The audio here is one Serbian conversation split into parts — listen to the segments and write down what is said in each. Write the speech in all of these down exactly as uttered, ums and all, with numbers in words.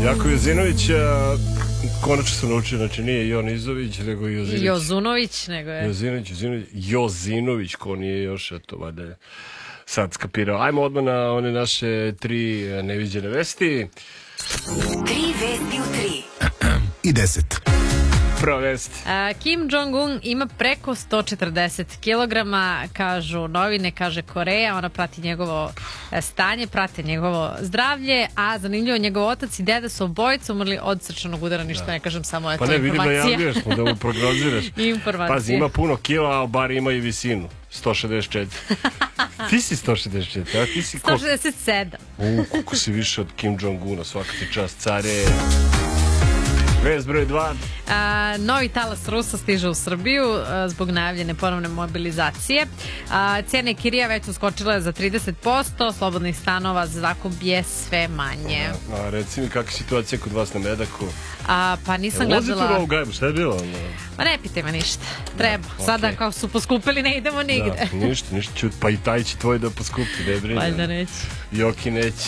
Jako Jozinović, konačno sam naučio, znači nije Jonizović, nego Jozinović. Jozunović, nego je. Jozinović, Jozinović, Jozinović, ko nije još, eto, valjda je sad skapirao. Ajmo odmah na one naše tri neviđene vesti. Tri vesti u tri. I deset. Prva vest. Kim Jong-un ima preko sto četrdeset kilograma, kažu novine, kaže Koreja, ona prati njegovo stanje, prate njegovo zdravlje, a zanimljivo, njegov otac i deda su obojica umrli od srčanog udara, ništa ne kažem, samo je to informacija. Pa ne, vidim najavljuješ mu da mu prognoziraš. Informacije. Pazi, ima puno kila, a bar ima i visinu. sto šezdeset četiri. Ti si sto šezdeset četiri, a ti si sto šezdeset sedam. U, koliko si više od Kim Jong-una, svaka ti čast, care. Vest broj dva. A, novi talas Rusa stiže u Srbiju a, zbog najavljene ponovne mobilizacije. A, cijene kirija već uskočile za trideset posto, slobodnih stanova za zakup je sve manje. A, a reci mi kakva situacija kod vas na Medaku? A, pa nisam e, gledala... Ulazite u Novu Gajbu, šta je bilo? Ma ne pitaj me ništa, treba. Da, sada okay. Kao su poskupili ne idemo nigde. Da, ništa, ništa ću, pa i taj će tvoj da poskupi, ne brini. Valjda neći. Joki neći.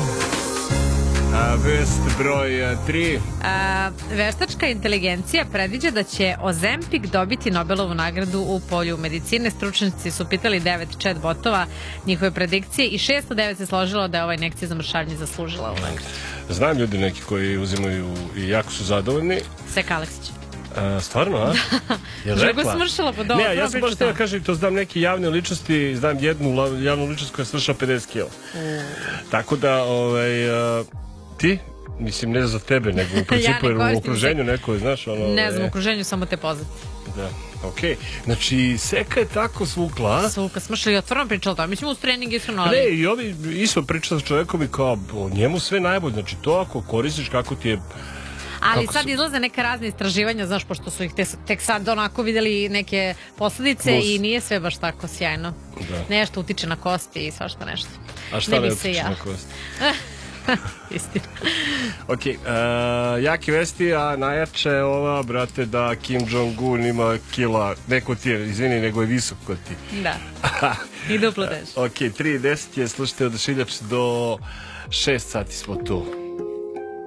A, vest broj tri. A, veštačka inteligencija predviđa da će Ozempik dobiti Nobelovu nagradu u polju medicine. Stručnjaci su pitali devet chat botova njihove predikcije i šesto devet se složilo da je ova injekcija za mršavljenje zaslužila ovu nagradu. Znam ljudi neki koji uzimaju i jako su zadovoljni. Sek Aleksić. A, stvarno, a? Je rekla? Što ga smršala po dobro? Ne, ja sam baš teo kažem, to znam neke javne ličnosti, znam jednu javnu ličnost koja je smršala pedeset kila. Mm. Tako da, ovaj... A, ti? Mislim, ne za tebe, nego u principu ja u okruženju neko, znaš, ono... Ne znam, u okruženju samo te poznati. Da, okej. Okay. Znači, Seka je tako svukla. Svukla, smršali, otvorno pričala to. Mislim, uz trening iskreno, ali... Ne, i ovi isto pričala s čovjekom i kao, o njemu sve najbolje. Znači, to ako koristiš kako ti je... Ali sad izlaze neka razne istraživanja, znaš, pošto su ih te, tek sad onako videli neke posljedice Plus. I nije sve baš tako sjajno. Da. Nešto utiče na kosti i svašta nešto. A šta ne, ne utiče ja. na kosti? Istina. Ok, uh, jaki vesti, a najjače je ova, brate, da Kim Jong-un ima kila, neko ti je, izvini, nego je visok kod ti. Da, i duplo teže. Ok, tri i deset je, slušajte, od šiljač do šest sati smo tu.